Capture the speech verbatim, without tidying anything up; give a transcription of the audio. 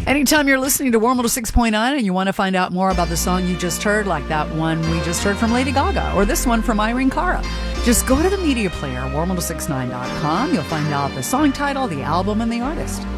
Anytime you're listening to Warm one oh six point nine and you want to find out more about the song you just heard, like that one we just heard from Lady Gaga or this one from Irene Cara, just go to the media player, warm ten sixty-nine dot com. You'll find out the song title, the album, and the artist.